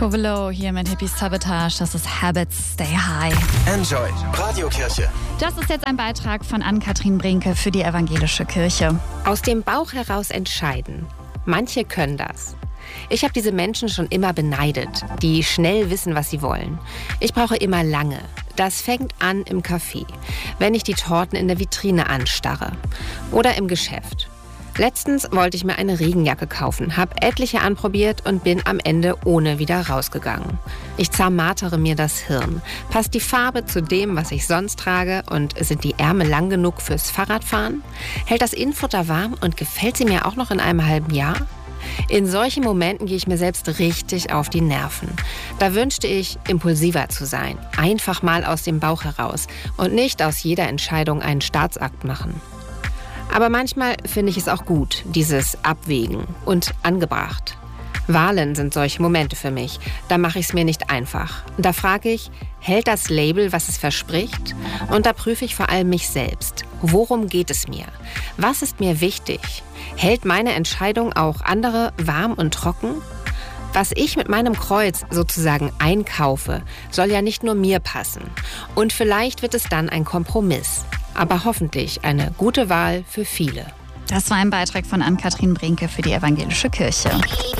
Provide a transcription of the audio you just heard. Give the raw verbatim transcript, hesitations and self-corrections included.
Tove Lo hier mit Hippie Sabotage. Das ist Habits Stay High. Enjoy Radiokirche. Das ist jetzt ein Beitrag von Ann-Kathrin Brinke für die Evangelische Kirche. Aus dem Bauch heraus entscheiden. Manche können das. Ich habe diese Menschen schon immer beneidet, die schnell wissen, was sie wollen. Ich brauche immer lange. Das fängt an im Café, wenn ich die Torten in der Vitrine anstarre. Oder im Geschäft. Letztens wollte ich mir eine Regenjacke kaufen, habe etliche anprobiert und bin am Ende ohne wieder rausgegangen. Ich zermartere mir das Hirn. Passt die Farbe zu dem, was ich sonst trage, und sind die Ärmel lang genug fürs Fahrradfahren? Hält das Innenfutter warm und gefällt sie mir auch noch in einem halben Jahr? In solchen Momenten gehe ich mir selbst richtig auf die Nerven. Da wünschte ich, impulsiver zu sein, einfach mal aus dem Bauch heraus und nicht aus jeder Entscheidung einen Staatsakt machen. Aber manchmal finde ich es auch gut, dieses Abwägen und angebracht. Wahlen sind solche Momente für mich. Da mache ich es mir nicht einfach. Da frage ich, hält das Label, was es verspricht? Und da prüfe ich vor allem mich selbst. Worum geht es mir? Was ist mir wichtig? Hält meine Entscheidung auch andere warm und trocken? Was ich mit meinem Kreuz sozusagen einkaufe, soll ja nicht nur mir passen. Und vielleicht wird es dann ein Kompromiss. Aber hoffentlich eine gute Wahl für viele. Das war ein Beitrag von Ann-Kathrin Brinke für die Evangelische Kirche.